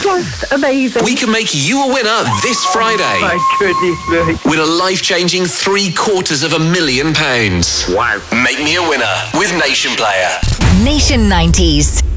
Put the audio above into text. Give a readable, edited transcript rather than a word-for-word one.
was amazing. We can make you a winner this Friday. My goodness me. Win a life-changing £750,000. Wow. Make me a winner with Nation Player. Nation 90s.